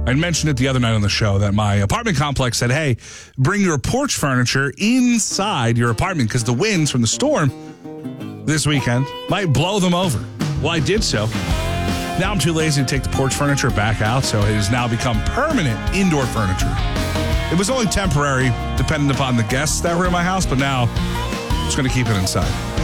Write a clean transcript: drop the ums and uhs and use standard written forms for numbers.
I mentioned it the other night on the show that my apartment complex said, hey, bring your porch furniture inside your apartment because the winds from the storm this weekend might blow them over. Well, I did so. Now I'm too lazy to take the porch furniture back out, so it has now become permanent indoor furniture. It was only temporary, depending upon the guests that were in my house, but now I'm just going to keep it inside.